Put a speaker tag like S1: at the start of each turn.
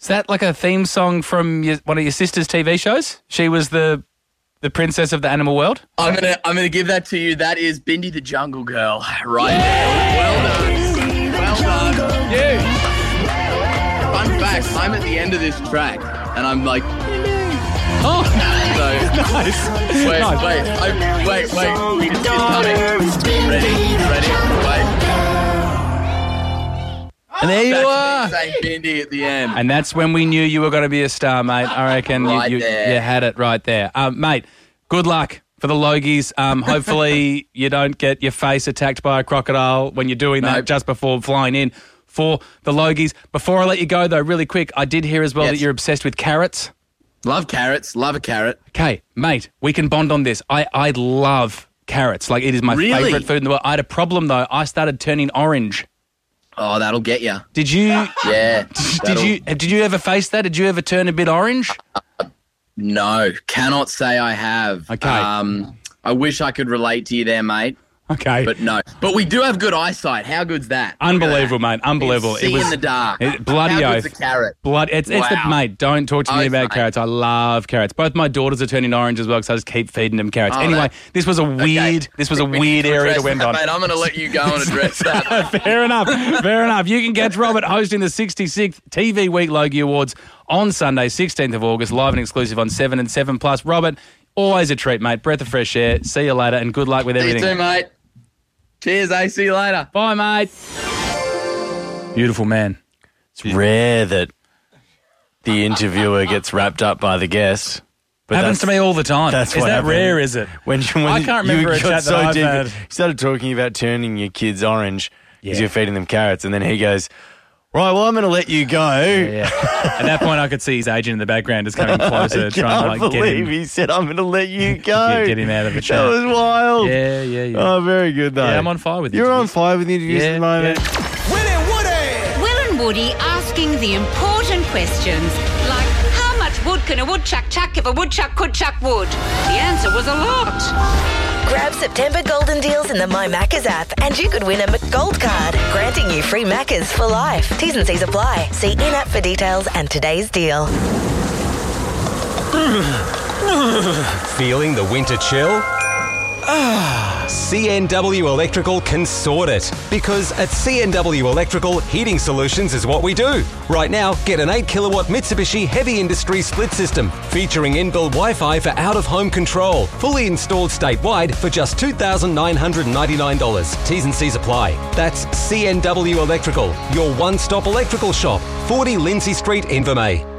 S1: Is that like a theme song from one of your sister's TV shows? She was the princess of the animal world?
S2: I'm gonna give that to you. That is Bindi the Jungle Girl right there. Well done. Well done.
S1: Yeah.
S2: Fun fact, I'm at the end of this track and I'm like,
S1: Oh,
S2: so
S1: nice.
S2: wait. It's coming. Ready, wait.
S1: And there you are.
S2: Saying Bindi at the end.
S1: And that's when we knew you were going to be a star, mate. I reckon
S2: Right
S1: you
S2: there.
S1: had it right there. Mate, good luck for the Logies. Hopefully you don't get your face attacked by a crocodile when you're doing that
S2: Nope.
S1: just before flying in for the Logies. Before I let you go, though, really quick, I did hear as well that you're obsessed with carrots.
S2: Love carrots. Love a carrot.
S1: Okay, mate, we can bond on this. I love carrots. Like, it is my
S2: Really?
S1: favourite food in the world. I had a problem, though. I started turning orange.
S2: Oh, that'll get you.
S1: Did you?
S2: Yeah.
S1: Did you ever face that? Did you ever turn a bit orange?
S2: No, cannot say I have.
S1: Okay.
S2: I wish I could relate to you there, mate.
S1: Okay.
S2: But no. But we do have good eyesight. How good's that?
S1: Unbelievable, mate. Unbelievable.
S2: See in the dark.
S1: Bloody
S2: How
S1: oath.
S2: good's a carrot?
S1: It's the
S2: Wow.
S1: mate. Don't talk to me about
S2: Eyesight.
S1: carrots. I love carrots. Both my daughters are turning orange as well because I just keep feeding them carrots.
S2: Oh,
S1: anyway,
S2: that-
S1: this was a weird.
S2: Okay.
S1: This was a
S2: We need
S1: weird area to
S2: address
S1: end
S2: that,
S1: on.
S2: Mate, I'm going to let you go and address that.
S1: Fair enough. Fair enough. You can catch Robert hosting the 66th TV Week Logie Awards on Sunday, 16th of August, live and exclusive on 7 and 7 Plus. Robert, always a treat, mate. Breath of fresh air. See you later, and good luck with
S2: See
S1: everything.
S2: you too, mate. Cheers, See you later.
S1: Bye, mate. Beautiful man.
S3: It's rare that the interviewer gets wrapped up by the guest. But
S1: Happens to me all the time.
S3: That's
S1: is
S3: what
S1: that
S3: happened.
S1: rare, is it?
S3: When
S1: I can't remember a
S3: got
S1: chat that I've had.
S3: You started talking about turning your kids orange because
S1: Yeah.
S3: you're feeding them carrots, and then he goes, right, well, I'm going to let you go.
S1: Yeah. At that point, I could see his agent in the background just coming closer,
S3: I
S1: trying to
S3: can't
S1: get
S3: believe
S1: him.
S3: he said, I'm going to let you go.
S1: Get him out of the chat.
S3: That was wild.
S1: Yeah.
S3: Oh, very good, though.
S1: Yeah, I'm on fire with
S3: You're on
S1: interviews.
S3: fire with the interviews at the moment.
S4: Will and Woody asking the important questions like, how much wood can a woodchuck chuck if a woodchuck could chuck wood? The answer was a lot.
S5: Grab September golden deals in the My Maccas app and you could win a McGold card, granting you free Maccas for life. T's and C's apply. See in-app for details and today's deal.
S6: Feeling the winter chill? CNW Electrical can sort it. Because at CNW Electrical, heating solutions is what we do. Right now, get an 8 kilowatt Mitsubishi Heavy Industry split system featuring inbuilt Wi-Fi for out-of-home control. Fully installed statewide for just $2,999. T's and C's apply. That's CNW Electrical, your one-stop electrical shop. 40 Lindsay Street, Invermay.